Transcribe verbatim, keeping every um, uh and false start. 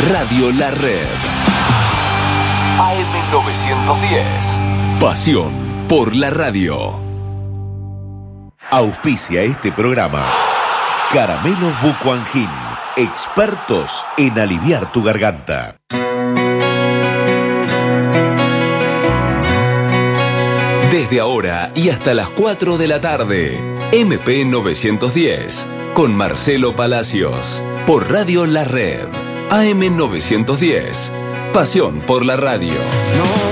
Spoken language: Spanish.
Radio La Red. A M novecientos diez. Pasión por la radio. Auspicia este programa Caramelos Bucuangin, expertos en aliviar tu garganta. Desde ahora y hasta las cuatro de la tarde, M P novecientos diez, con Marcelo Palacios, por Radio La Red. A M novecientos diez, pasión por la radio. No